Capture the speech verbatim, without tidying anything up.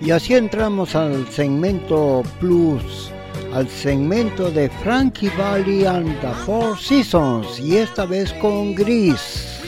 Y así entramos al segmento Plus, al segmento de Frankie Valli and the Four Seasons, y esta vez con Gris.